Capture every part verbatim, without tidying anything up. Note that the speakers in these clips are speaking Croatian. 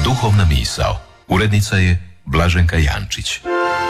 Duhovna misao. Urednica je Blaženka Jančić.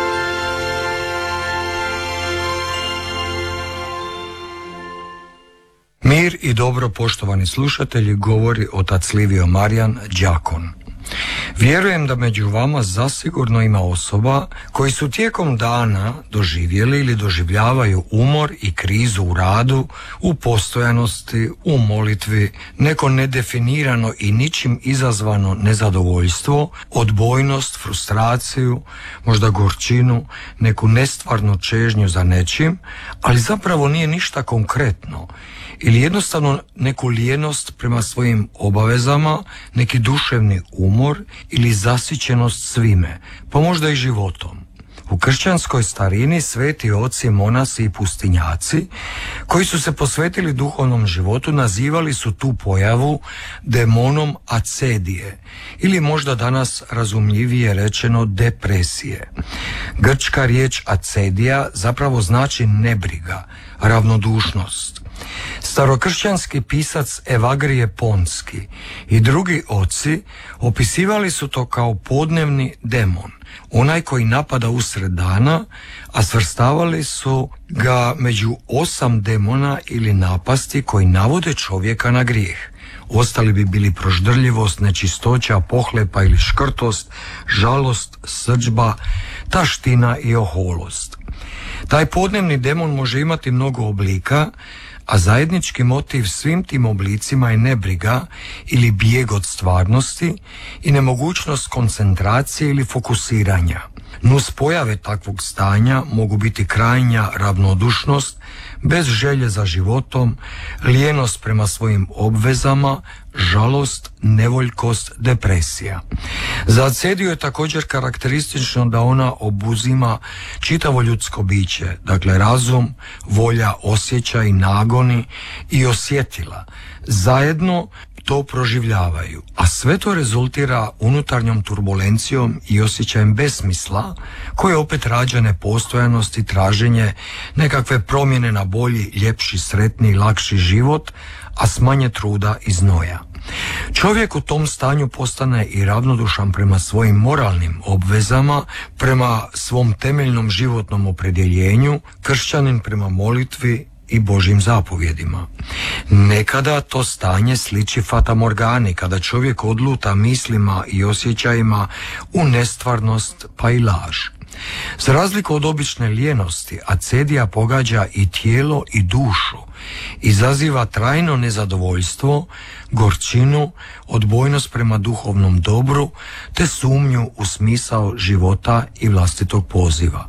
Mir i dobro, poštovani slušatelji, govori otac Livio Marijan, đakon. Vjerujem da među vama zasigurno ima osoba koji su tijekom dana doživjeli ili doživljavaju umor i krizu u radu, u postojanosti, u molitvi, neko nedefinirano i ničim izazvano nezadovoljstvo, odbojnost, frustraciju, možda gorčinu, neku nestvarnu čežnju za nečim, ali zapravo nije ništa konkretno. Ili jednostavno neku lijenost prema svojim obavezama, neki duševni umor ili zasićenost svime, pa možda i životom. U kršćanskoj starini sveti oci, monasi i pustinjaci koji su se posvetili duhovnom životu nazivali su tu pojavu demonom acedije ili možda danas razumljivije rečeno depresije. Grčka riječ acedija zapravo znači nebriga, ravnodušnost. Starokršćanski pisac Evagrije Ponski i drugi oci opisivali su to kao podnevni demon, onaj koji napada usred dana, a svrstavali su ga među osam demona ili napasti koji navode čovjeka na grijeh. Ostali bi bili proždrljivost, nečistoća, pohlepa ili škrtost, žalost, srdžba, taština i oholost. Taj podnevni demon može imati mnogo oblika, a zajednički motiv svim tim oblicima je nebriga ili bijeg od stvarnosti i nemogućnost koncentracije ili fokusiranja. Nus pojave takvog stanja mogu biti krajnja ravnodušnost, bez želje za životom, lijenost prema svojim obvezama, žalost, nevoljkost, depresija. Za acediju je također karakteristično da ona obuzima čitavo ljudsko biće, dakle razum, volja, osjećaj, nagoni i osjetila. Zajedno to proživljavaju, a sve to rezultira unutarnjom turbulencijom i osjećajem besmisla, koje opet rađa nepostojanost i traženje nekakve promjene na bolji, ljepši, sretniji, lakši život, a s manje truda i znoja. Čovjek u tom stanju postane i ravnodušan prema svojim moralnim obvezama, prema svom temeljnom životnom opredjeljenju, kršćanin prema molitvi i Božjim zapovjedima. Nekada to stanje sliči fatamorgani, kada čovjek odluta mislima i osjećajima u nestvarnost pa i laž. Za razliku od obične lijenosti, acedija pogađa i tijelo i dušu, izaziva trajno nezadovoljstvo, gorčinu, odbojnost prema duhovnom dobru, te sumnju u smisao života i vlastitog poziva.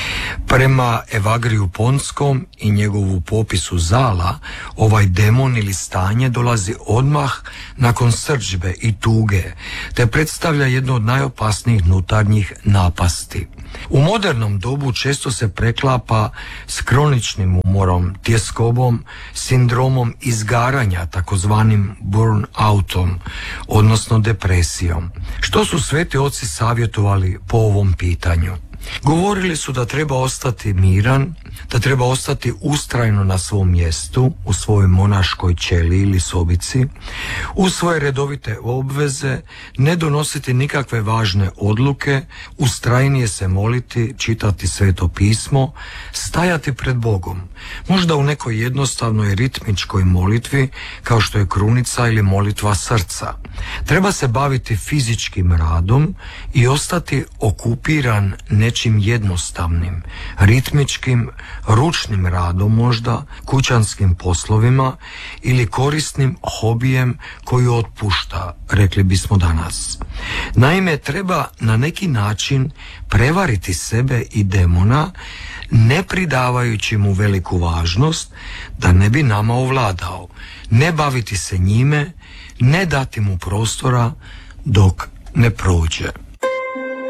Prema Evagriju Ponskom i njegovu popisu zala, ovaj demon ili stanje dolazi odmah nakon srdžbe i tuge, te predstavlja jedno od najopasnijih unutarnjih napasti. U modernom dobu često se preklapa s kroničnim umorom, tjeskobom, sindromom izgaranja, takozvanim burn-outom, odnosno depresijom. Što su sveti oci savjetovali po ovom pitanju? Govorili su da treba ostati miran, da treba ostati ustrajno na svom mjestu, u svojoj monaškoj ćeliji ili sobici, u svoje redovite obveze, ne donositi nikakve važne odluke, ustrajnije se moliti, čitati Sveto pismo, stajati pred Bogom, možda u nekoj jednostavnoj ritmičkoj molitvi kao što je krunica ili molitva srca. Treba se baviti fizičkim radom i ostati okupiran nečim jednostavnim, ritmičkim, ručnim radom možda, kućanskim poslovima ili korisnim hobijem koji otpušta, rekli bismo danas. Naime, treba na neki način prevariti sebe i demona, ne pridavajući mu veliku važnost, da ne bi nama ovladao, ne baviti se njime, ne dati mu prostora dok ne prođe.